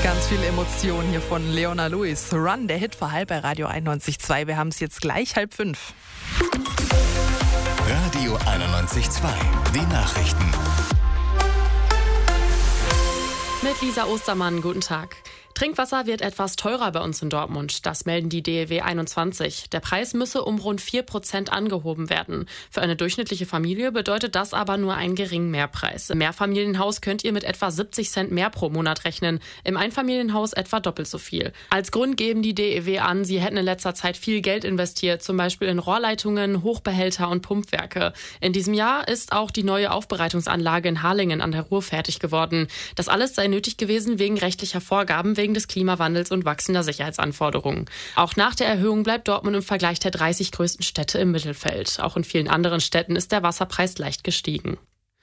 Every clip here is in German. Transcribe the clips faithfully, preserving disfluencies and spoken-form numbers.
Ganz viel Emotion hier von Leona Lewis. Run, der Hit für halb bei Radio einundneunzig Komma zwei. Wir haben es jetzt gleich halb fünf. Radio einundneunzig Komma zwei. Die Nachrichten. Mit Lisa Ostermann, guten Tag. Trinkwasser wird etwas teurer bei uns in Dortmund. Das melden die D E W einundzwanzig. Der Preis müsse um rund vier Prozent angehoben werden. Für eine durchschnittliche Familie bedeutet das aber nur einen geringen Mehrpreis. Im Mehrfamilienhaus könnt ihr mit etwa siebzig Cent mehr pro Monat rechnen. Im Einfamilienhaus etwa doppelt so viel. Als Grund geben die D E W an, sie hätten in letzter Zeit viel Geld investiert, zum Beispiel in Rohrleitungen, Hochbehälter und Pumpwerke. In diesem Jahr ist auch die neue Aufbereitungsanlage in Harlingen an der Ruhr fertig geworden. Das alles sei nötig gewesen wegen rechtlicher Vorgaben, wegen des Klimawandels und wachsender Sicherheitsanforderungen. Auch nach der Erhöhung bleibt Dortmund im Vergleich der dreißig größten Städte im Mittelfeld. Auch in vielen anderen Städten ist der Wasserpreis leicht gestiegen.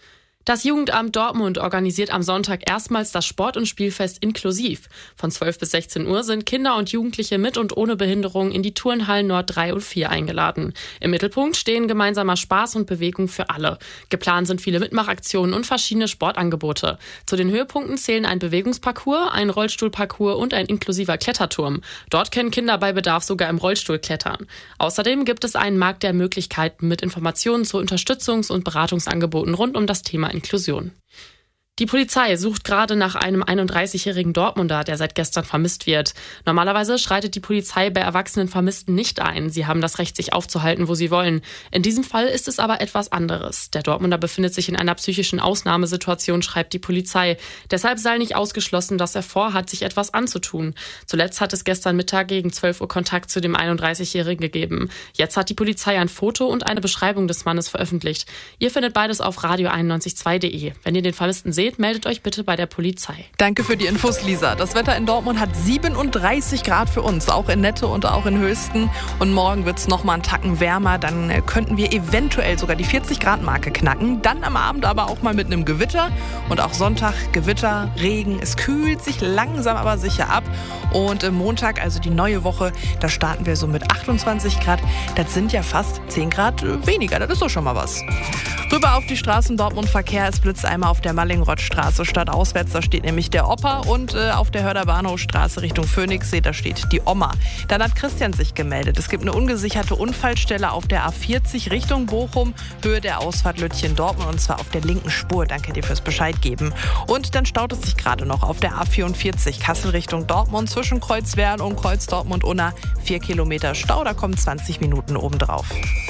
Das Jugendamt Dortmund organisiert am Sonntag erstmals das Sport- und Spielfest inklusiv. Von zwölf bis sechzehn Uhr sind Kinder und Jugendliche mit und ohne Behinderung in die Turnhallen Nord drei und vier eingeladen. Im Mittelpunkt stehen gemeinsamer Spaß und Bewegung für alle. Geplant sind viele Mitmachaktionen und verschiedene Sportangebote. Zu den Höhepunkten zählen ein Bewegungsparcours, ein Rollstuhlparcours und ein inklusiver Kletterturm. Dort können Kinder bei Bedarf sogar im Rollstuhl klettern. Außerdem gibt es einen Markt der Möglichkeiten mit Informationen zu Unterstützungs- und Beratungsangeboten rund um das Thema Inklusion. Die Polizei sucht gerade nach einem einunddreißigjährigen Dortmunder, der seit gestern vermisst wird. Normalerweise schreitet die Polizei bei erwachsenen Vermissten nicht ein. Sie haben das Recht, sich aufzuhalten, wo sie wollen. In diesem Fall ist es aber etwas anderes. Der Dortmunder befindet sich in einer psychischen Ausnahmesituation, schreibt die Polizei. Deshalb sei nicht ausgeschlossen, dass er vorhat, sich etwas anzutun. Zuletzt hat es gestern Mittag gegen zwölf Uhr Kontakt zu dem einunddreißigjährigen gegeben. Jetzt hat die Polizei ein Foto und eine Beschreibung des Mannes veröffentlicht. Ihr findet beides auf radio einundneunzig Komma zwei punkt de. Wenn ihr den Vermissten seht, meldet euch bitte bei der Polizei. Danke für die Infos, Lisa. Das Wetter in Dortmund hat siebenunddreißig Grad für uns, auch in Nette und auch in Höchsten. Und morgen wird es noch mal einen Tacken wärmer. Dann könnten wir eventuell sogar die vierzig Grad Marke knacken. Dann am Abend aber auch mal mit einem Gewitter. Und auch Sonntag Gewitter, Regen. Es kühlt sich langsam aber sicher ab. Und Montag, also die neue Woche, da starten wir so mit achtundzwanzig Grad. Das sind ja fast zehn Grad weniger. Das ist doch schon mal was. Rüber auf die Straßen Dortmund Verkehr. Es blitzt einmal auf der Mallingrottstraße stadtauswärts. Da steht nämlich der Opa. Und äh, auf der Hörder Bahnhofstraße Richtung Phoenixsee, da steht die Oma. Dann hat Christian sich gemeldet. Es gibt eine ungesicherte Unfallstelle auf der A vierzig Richtung Bochum, Höhe der Ausfahrt Lütchen-Dortmund, und zwar auf der linken Spur. Danke dir fürs Bescheid geben. Und dann staut es sich gerade noch auf der A vierundvierzig Kassel Richtung Dortmund zwischen Kreuzwerl und Kreuz Dortmund-Unna. Vier Kilometer Stau, da kommen zwanzig Minuten obendrauf.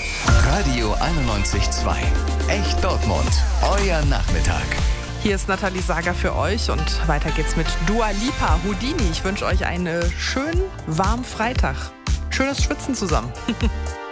Radio einundneunzig Komma zwei. Echt Dortmund. Euer Nachmittag. Hier ist Nathalie Sager für euch und weiter geht's mit Dua Lipa, Houdini. Ich wünsche euch einen schönen, warmen Freitag. Schönes Schwitzen zusammen.